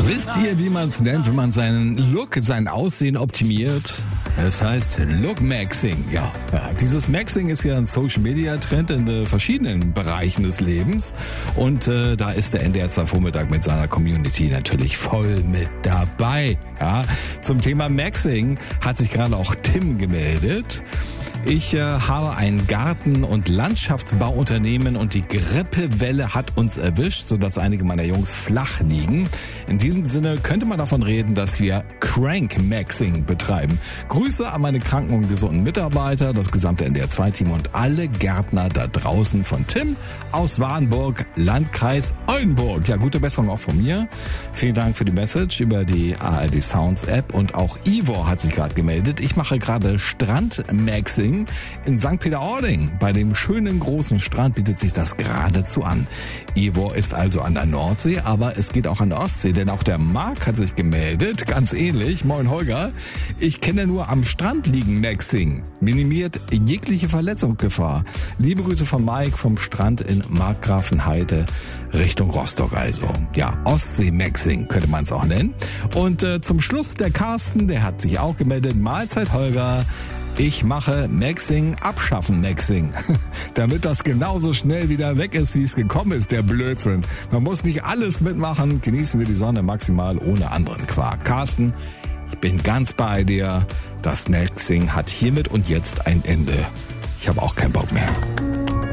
Wisst ihr, wie man es nennt, wenn man seinen Look, sein Aussehen optimiert? Es heißt Look-Maxing. Ja, dieses Maxing ist ja ein Social-Media-Trend in verschiedenen Bereichen des Lebens. Und da ist der NDR 2 Vormittag mit seiner Community natürlich voll mit dabei. Ja, zum Thema Maxing hat sich gerade auch Tim gemeldet. Ich habe ein Garten- und Landschaftsbauunternehmen und die Grippewelle hat uns erwischt, sodass einige meiner Jungs flach liegen. In diesem Sinne könnte man davon reden, dass wir Crank-Maxing betreiben. Grüße an meine kranken und gesunden Mitarbeiter, das gesamte NDR2-Team und alle Gärtner da draußen von Tim aus Warnburg, Landkreis Oldenburg. Ja, gute Besserung auch von mir. Vielen Dank für die Message über die ARD Sounds App und auch Ivor hat sich gerade gemeldet. Ich mache gerade Strand-Maxing in St. Peter-Ording. Bei dem schönen großen Strand bietet sich das geradezu an. Ivor ist also an der Nordsee, aber es geht auch an der Ostsee, denn auch der Marc hat sich gemeldet, ganz ähnlich. Moin Holger, ich kenne nur am Strand liegen Maxing. Minimiert jegliche Verletzungsgefahr. Liebe Grüße von Mike vom Strand in Markgrafenheide Richtung Rostock also. Ja, Ostsee-Maxing könnte man es auch nennen. Und zum Schluss der Carsten, der hat sich auch gemeldet. Mahlzeit Holger. Ich mache Maxing, abschaffen Maxing. Damit das genauso schnell wieder weg ist, wie es gekommen ist, der Blödsinn. Man muss nicht alles mitmachen. Genießen wir die Sonne maximal ohne anderen Quark. Carsten, ich bin ganz bei dir. Das Maxing hat hiermit und jetzt ein Ende. Ich habe auch keinen Bock mehr.